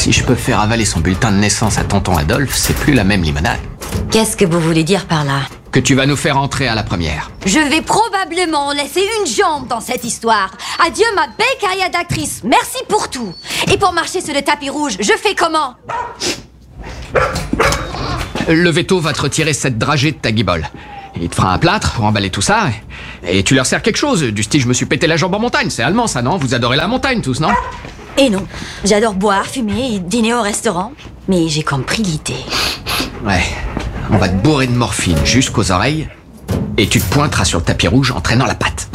Si je peux faire avaler son bulletin de naissance à tonton Adolphe, c'est plus la même limonade. Qu'est-ce que vous voulez dire par là? Que tu vas nous faire entrer à la première. Je vais probablement laisser une jambe dans cette histoire. Adieu ma belle carrière d'actrice, merci pour tout. Et pour marcher sur le tapis rouge, je fais comment? Le veto va te retirer cette dragée de ta guibole. Il te fera un plâtre pour emballer tout ça. Et tu leur sers quelque chose, du style je me suis pété la jambe en montagne. C'est allemand ça, non? Vous adorez la montagne tous, non? Et non, j'adore boire, fumer et dîner au restaurant. Mais j'ai compris l'idée. Ouais, on va te bourrer de morphine jusqu'aux oreilles. Et tu te pointeras sur le tapis rouge en traînant la patte.